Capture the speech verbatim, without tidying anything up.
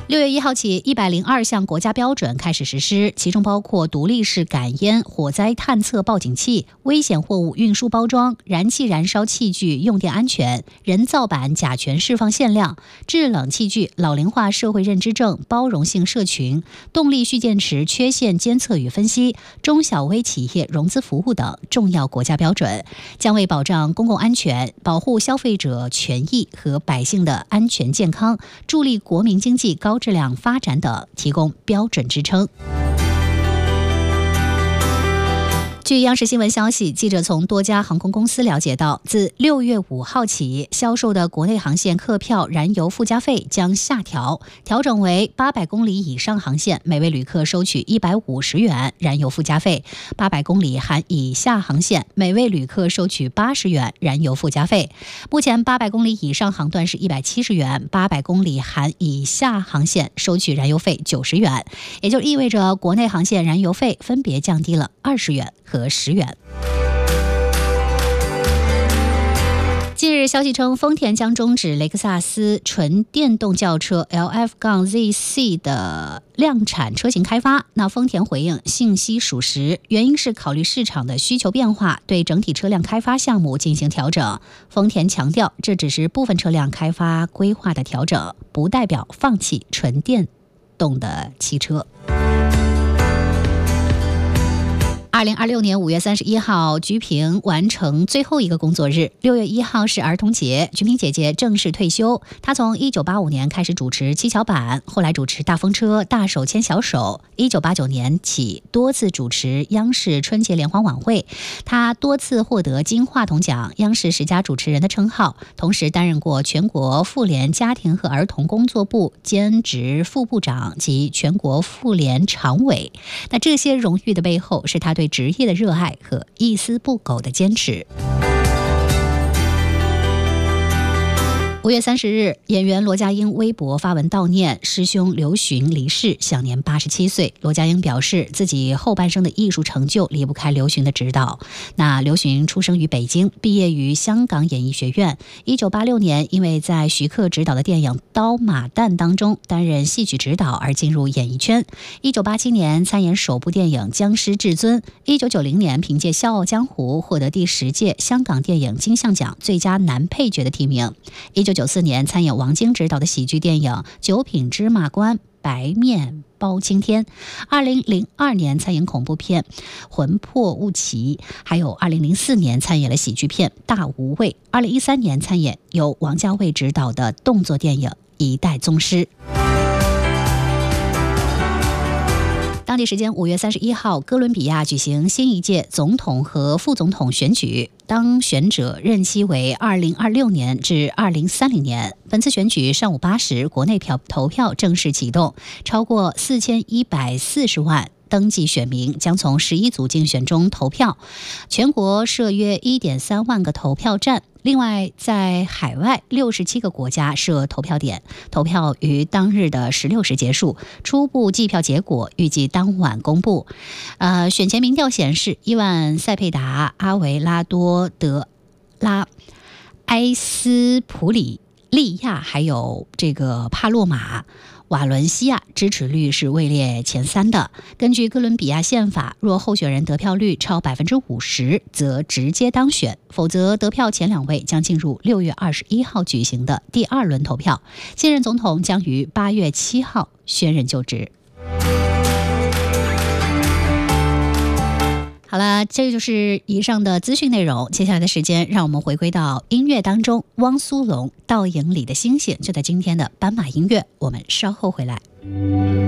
六月一号起，一百零二项国家标准开始实施，其中包括独立式感烟、火灾探测报警器、危险货物运输包装、燃气燃烧器具用电安全、人造板甲醛释放限量、制冷器具、老龄化社会认知症、包容性社群、动力蓄电池缺陷监测与分析、中小微企业融资服务等重要国家标准，将为保障公共安全、保护消费者权益和百姓的安全健康，助力国民经济高质量发展等提供标准支撑。据央视新闻消息，记者从多家航空公司了解到，自六月五号起，销售的国内航线客票燃油附加费将下调，调整为八百公里以上航线每位旅客收取一百五十元燃油附加费，八百公里含以下航线每位旅客收取八十元燃油附加费。目前八百公里以上航段是一百七十元，八百公里含以下航线收取燃油费九十元，也就意味着国内航线燃油费分别降低了二十元和十元。近日消息称，丰田将终止雷克萨斯纯电动轿车 L F Z C 的量产车型开发。那丰田回应信息属实，原因是考虑市场的需求变化，对整体车辆开发项目进行调整。丰田强调，这只是部分车辆开发规划的调整，不代表放弃纯电动的汽车。二零二六年五月三十一号，菊萍完成最后一个工作日。六月一号是儿童节，菊萍姐姐正式退休。她从一九八五年开始主持七巧板，后来主持大风车、大手牵小手。一九八九年起多次主持央视春节联欢晚会，她多次获得金话筒奖、央视十佳主持人的称号，同时担任过全国妇联家庭和儿童工作部兼职副部长及全国妇联常委。那这些荣誉的背后，是她对职业的热爱和一丝不苟的坚持。五月三十日，演员罗家英微博发文悼念师兄刘询离世，享年八十七岁。罗家英表示，自己后半生的艺术成就离不开刘询的指导。那刘询出生于北京，毕业于香港演艺学院。一九八六年，因为在徐克执导的电影《刀马旦》当中担任戏曲指导而进入演艺圈。一九八七年参演首部电影《僵尸至尊》。一九九零年凭借《笑傲江湖》获得第十届香港电影金像奖最佳男配角的提名。一九九四年参演王晶执导的喜剧电影《九品芝麻官白面包青天》。二零零二年参演恐怖片《魂魄雾奇》，还有二零零四年参演了喜剧片《大无畏》。二零一三年参演由王家卫执导的动作电影《一代宗师》。当地时间五月三十一号，哥伦比亚举行新一届总统和副总统选举，当选者任期为二零二六年至二零三零年。本次选举上午八时，国内票投票正式启动，超过四千一百四十万登记选民将从十一组竞选中投票，全国设约一点三万个投票站。另外，在海外六十七个国家设投票点，投票于当日的十六时结束，初步计票结果预计当晚公布。呃，选前民调显示，伊万塞佩达、阿维拉多、德拉、埃斯普里利亚还有这个帕洛马、瓦伦西亚支持率是位列前三的。根据哥伦比亚宪法，若候选人得票率超百分之五十，则直接当选；否则，得票前两位将进入六月二十一号举行的第二轮投票。现任总统将于八月七号宣任就职。好了，这就是以上的资讯内容。接下来的时间，让我们回归到音乐当中。汪苏泷《倒影里的星星》就在今天的斑马音乐，我们稍后回来。